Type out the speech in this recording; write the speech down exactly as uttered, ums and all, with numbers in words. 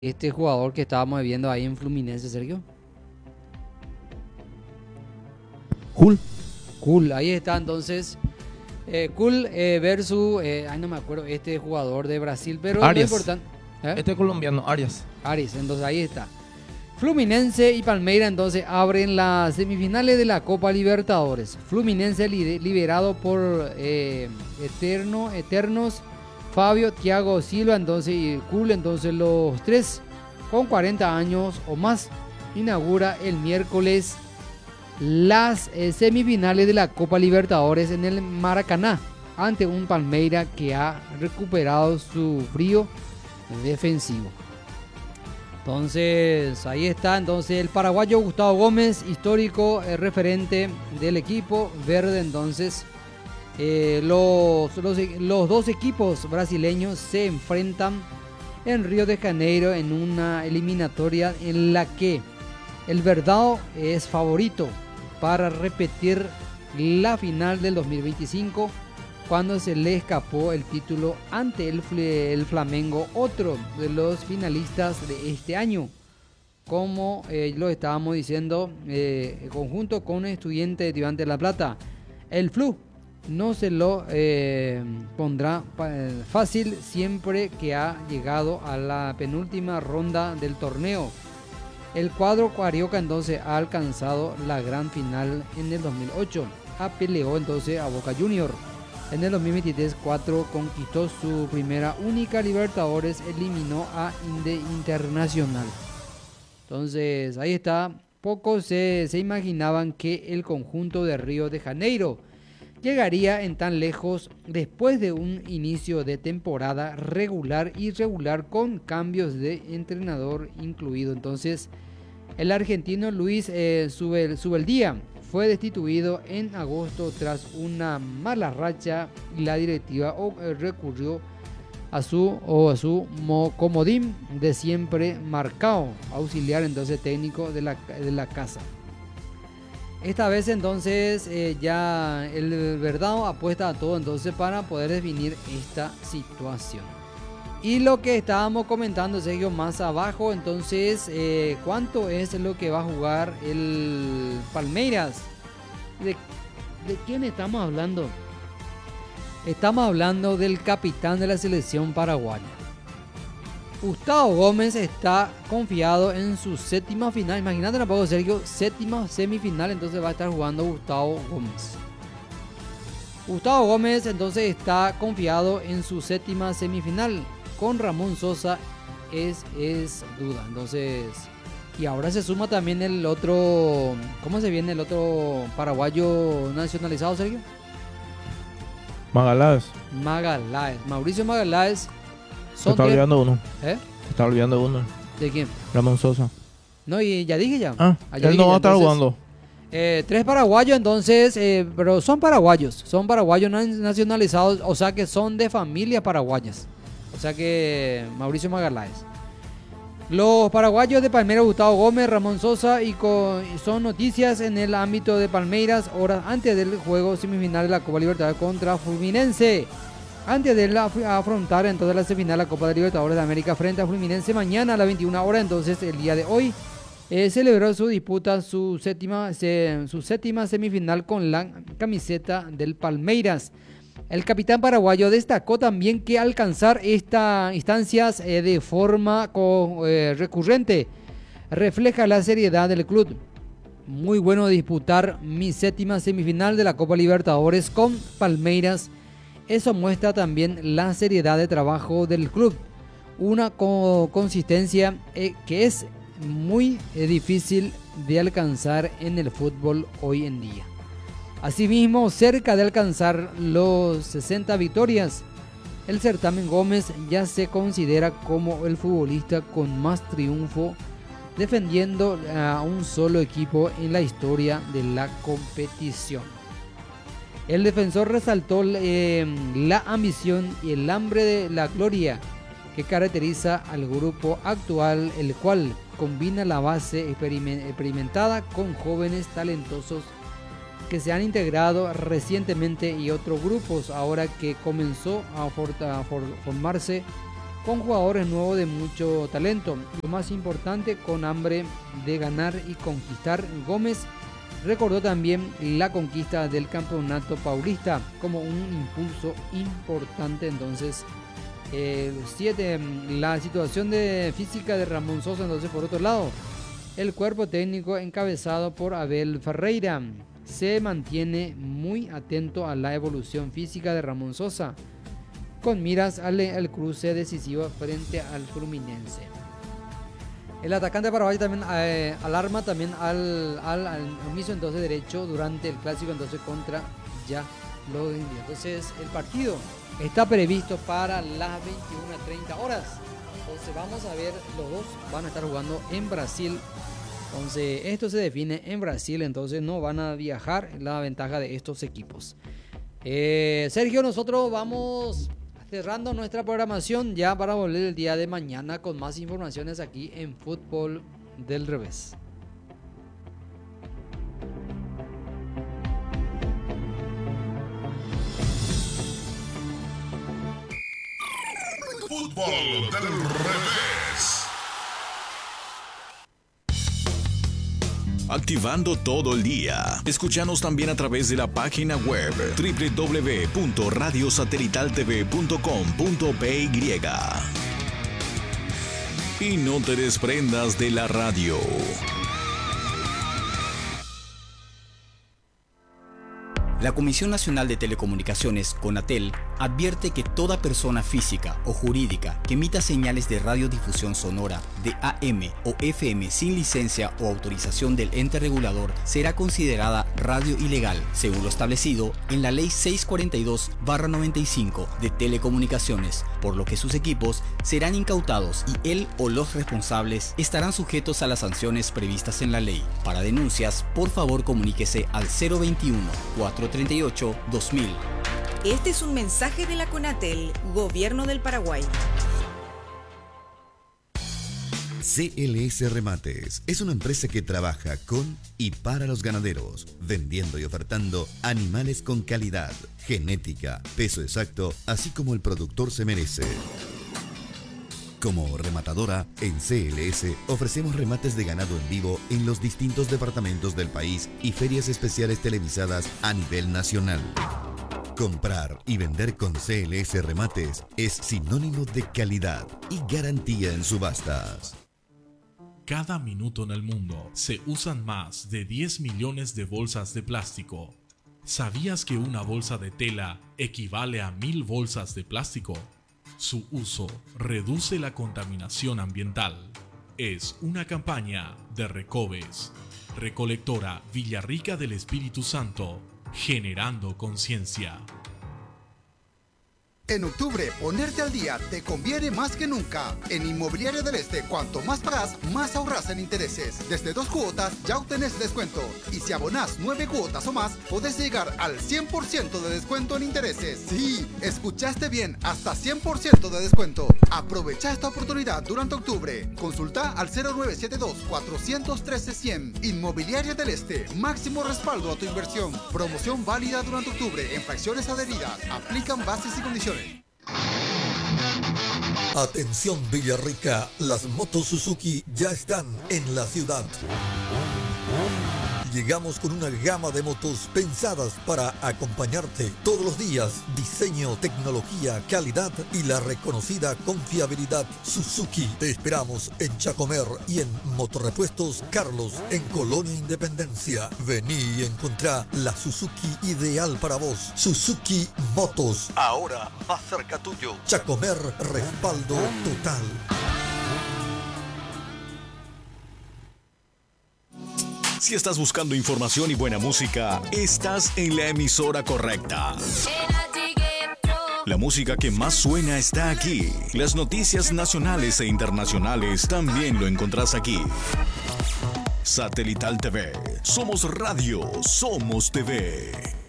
este jugador que estábamos viendo ahí en Fluminense, Sergio? Cool. Cool, ahí está entonces. Eh, cool eh, versus, eh, ay no me acuerdo, este jugador de Brasil, pero Arias. lo importante. ¿eh? Este colombiano, Arias. Arias, entonces ahí está. Fluminense y Palmeiras entonces abren las semifinales de la Copa Libertadores. Fluminense li liberado por eh, Eterno, Eternos, Fabio, Thiago Silva, entonces y Cool, entonces los tres con cuarenta años o más inaugura el miércoles las eh, semifinales de la Copa Libertadores en el Maracaná ante un Palmeiras que ha recuperado su brío defensivo. Entonces ahí está entonces el paraguayo Gustavo Gómez, histórico eh, referente del equipo verde. Entonces eh, los, los, los dos equipos brasileños se enfrentan en Río de Janeiro en una eliminatoria en la que el Verdão es favorito para repetir la final del dos mil veinticinco, cuando se le escapó el título ante el, el Flamengo, otro de los finalistas de este año. Como eh, lo estábamos diciendo, eh, conjunto con Estudiantes de Estudiantes de La Plata, el Flu no se lo eh, pondrá fácil siempre que ha llegado a la penúltima ronda del torneo. El cuadro carioca entonces ha alcanzado la gran final en el dos mil ocho. Apeleó entonces a Boca Juniors. En el dos mil veintitrés, cuatro conquistó su primera única Libertadores, eliminó a Inde Internacional. Entonces ahí está. Pocos se, se imaginaban que el conjunto de Río de Janeiro llegaría en tan lejos después de un inicio de temporada regular y irregular con cambios de entrenador incluido. Entonces el argentino Luis eh, Subeldía fue destituido en agosto tras una mala racha y la directiva eh, recurrió a su o a su comodín de siempre Marcao, auxiliar entonces técnico de la, de la casa. Esta vez entonces eh, ya el Verdão apuesta a todo entonces para poder definir esta situación. Y lo que estábamos comentando, Sergio, más abajo, entonces, eh, ¿cuánto es lo que va a jugar el Palmeiras? ¿De, ¿De quién estamos hablando? Estamos hablando del capitán de la selección paraguaya. Gustavo Gómez está confiado en su séptima final. Imagínate, no puedo, Sergio, séptima semifinal, entonces va a estar jugando Gustavo Gómez. Gustavo Gómez entonces está confiado en su séptima semifinal. Con Ramón Sosa es, es duda. Entonces, y ahora se suma también el otro, ¿cómo se viene el otro paraguayo nacionalizado, Sergio? Magaláes. Magaláes, Mauricio Magaláes. Se está olvidando uno. ¿Eh? Se está olvidando uno. ¿De quién? Ramón Sosa. No, y ya dije ya. Ah, ah ya él dije no va ya. a estar Entonces, jugando. Eh, tres paraguayos entonces, eh, pero son paraguayos. Son paraguayos nacionalizados, o sea que son de familias paraguayas. O sea que Mauricio Magaláes. Los paraguayos de Palmeiras, Gustavo Gómez, Ramón Sosa, y, con, y son noticias en el ámbito de Palmeiras horas antes del juego semifinal de la Copa Libertadores contra Fluminense. Antes de la, afrontar entonces la semifinal de la Copa de Libertadores de América frente a Fluminense mañana a las veintiuna horas, entonces el día de hoy eh, celebró su disputa, su séptima, se, su séptima semifinal con la camiseta del Palmeiras. El capitán paraguayo destacó también que alcanzar estas instancias eh, de forma co, eh, recurrente refleja la seriedad del club. Muy bueno disputar mi séptima semifinal de la Copa Libertadores con Palmeiras. Eso muestra también la seriedad de trabajo del club. Una co consistencia eh, que es muy eh, difícil de alcanzar en el fútbol hoy en día. Asimismo, cerca de alcanzar los sesenta victorias, el certamen Gómez ya se considera como el futbolista con más triunfo defendiendo a un solo equipo en la historia de la competición. El defensor resaltó eh, la ambición y el hambre de la gloria que caracteriza al grupo actual, el cual combina la base experimentada con jóvenes talentosos que se han integrado recientemente y otros grupos ahora que comenzó a, for a for formarse con jugadores nuevos de mucho talento. Lo más importante, con hambre de ganar y conquistar. Gómez recordó también la conquista del campeonato paulista como un impulso importante. Entonces, eh, siete, la situación de física de Ramón Sosa. Entonces, por otro lado, el cuerpo técnico encabezado por Abel Ferreira se mantiene muy atento a la evolución física de Ramón Sosa, con miras al, al cruce decisivo frente al Fluminense. El atacante paraguayo también eh, alarma también al, al, al omiso entonces derecho durante el clásico entonces contra ya los indios. Entonces el partido está previsto para las veintiuna treinta horas. Entonces vamos a ver, los dos van a estar jugando en Brasil. Entonces esto se define en Brasil, entonces no van a viajar, la ventaja de estos equipos. Eh, Sergio, nosotros vamos cerrando nuestra programación ya para volver el día de mañana con más informaciones aquí en Fútbol del Revés. Fútbol del Revés. Activando todo el día. Escúchanos también a través de la página web doble u doble u doble u punto radio satelital t v punto com punto p y. Y no te desprendas de la radio. La Comisión Nacional de Telecomunicaciones, CONATEL, advierte que toda persona física o jurídica que emita señales de radiodifusión sonora de A M o F M sin licencia o autorización del ente regulador será considerada radio ilegal, según lo establecido en la Ley seiscientos cuarenta y dos barra noventa y cinco de Telecomunicaciones, por lo que sus equipos serán incautados y él o los responsables estarán sujetos a las sanciones previstas en la ley. Para denuncias, por favor comuníquese al cero veintiuno, cuatrocientos treinta y ocho, dos mil. Este es un mensaje de la CONATEL, Gobierno del Paraguay. C L S Remates es una empresa que trabaja con y para los ganaderos, vendiendo y ofertando animales con calidad, genética, peso exacto, así como el productor se merece. Como rematadora, en C L S ofrecemos remates de ganado en vivo en los distintos departamentos del país y ferias especiales televisadas a nivel nacional. Comprar y vender con C L S Remates es sinónimo de calidad y garantía en subastas. Cada minuto en el mundo se usan más de diez millones de bolsas de plástico. ¿Sabías que una bolsa de tela equivale a mil bolsas de plástico? Su uso reduce la contaminación ambiental. Es una campaña de Recoves, Recolectora Villarrica del Espíritu Santo, generando conciencia. En octubre, ponerte al día te conviene más que nunca. En Inmobiliaria del Este, cuanto más pagas, más ahorras en intereses. Desde dos cuotas ya obtenés descuento. Y si abonás nueve cuotas o más, podés llegar al cien por ciento de descuento en intereses. Sí, escuchaste bien, hasta cien por ciento de descuento. Aprovecha esta oportunidad durante octubre. Consulta al cero nueve siete dos, cuatro uno tres, cien. Inmobiliaria del Este, máximo respaldo a tu inversión. Promoción válida durante octubre en fracciones adheridas. Aplican bases y condiciones. Atención Villarrica, las motos Suzuki ya están en la ciudad. Llegamos con una gama de motos pensadas para acompañarte todos los días. Diseño, tecnología, calidad y la reconocida confiabilidad Suzuki. Te esperamos en Chacomer y en Motorrepuestos Carlos, en Colonia Independencia. Vení y encontrá la Suzuki ideal para vos. Suzuki Motos, ahora más cerca tuyo. Chacomer, respaldo total. Si estás buscando información y buena música, estás en la emisora correcta. La música que más suena está aquí. Las noticias nacionales e internacionales también lo encontrás aquí. Satelital T V. Somos radio, somos T V.